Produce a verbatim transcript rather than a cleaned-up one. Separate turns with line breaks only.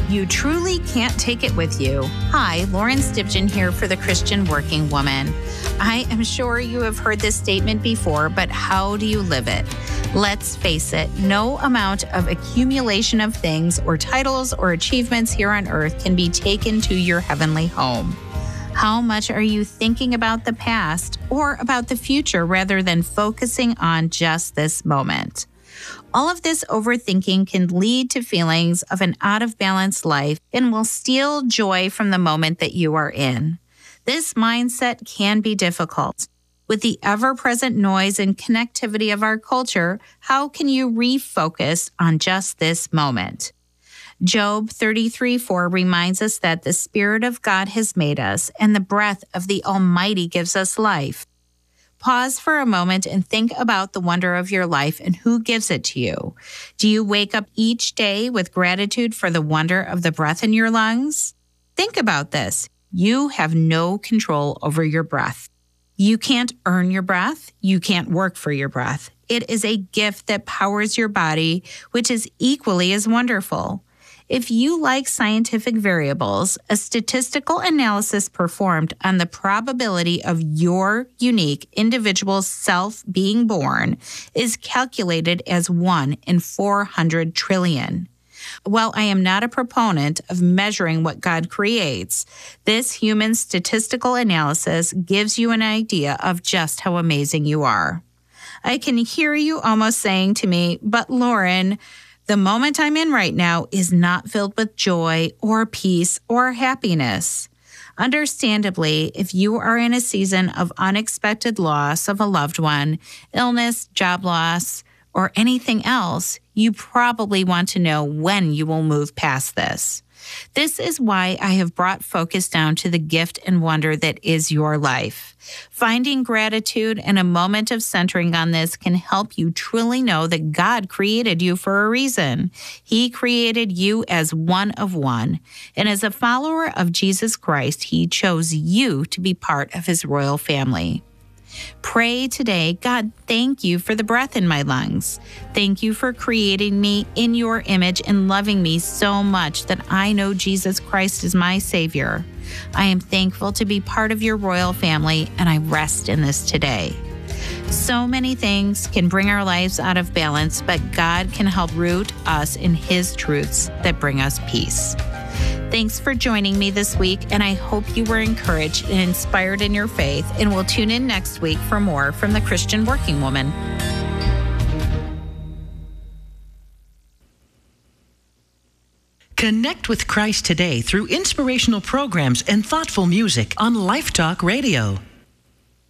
You truly can't take it with you. Hi, Lauren Stivgen here for the Christian Working Woman. I am sure you have heard this statement before, but how do you live it? Let's face it, no amount of accumulation of things or titles or achievements here on earth can be taken to your heavenly home. How much are you thinking about the past or about the future rather than focusing on just this moment? All of this overthinking can lead to feelings of an out-of-balance life and will steal joy from the moment that you are in. This mindset can be difficult. With the ever-present noise and connectivity of our culture, how can you refocus on just this moment? Job thirty-three four reminds us that the Spirit of God has made us, and the breath of the Almighty gives us life. Pause for a moment and think about the wonder of your life and who gives it to you. Do you wake up each day with gratitude for the wonder of the breath in your lungs? Think about this. You have no control over your breath. You can't earn your breath. You can't work for your breath. It is a gift that powers your body, which is equally as wonderful. If you like scientific variables, a statistical analysis performed on the probability of your unique individual self being born is calculated as one in four hundred trillion. While I am not a proponent of measuring what God creates, this human statistical analysis gives you an idea of just how amazing you are. I can hear you almost saying to me, but Lauren, the moment I'm in right now is not filled with joy or peace or happiness. Understandably, if you are in a season of unexpected loss of a loved one, illness, job loss, or anything else, you probably want to know when you will move past this. This is why I have brought focus down to the gift and wonder that is your life. Finding gratitude and a moment of centering on this can help you truly know that God created you for a reason. He created you as one of one. And as a follower of Jesus Christ, He chose you to be part of His royal family. Pray today, God, thank you for the breath in my lungs. Thank you for creating me in your image and loving me so much that I know Jesus Christ is my Savior. I am thankful to be part of your royal family, and I rest in this today. So many things can bring our lives out of balance, but God can help root us in His truths that bring us peace. Thanks for joining me this week, and I hope you were encouraged and inspired in your faith, and we'll tune in next week for more from the Christian Working Woman.
Connect with Christ today through inspirational programs and thoughtful music on Life Talk Radio.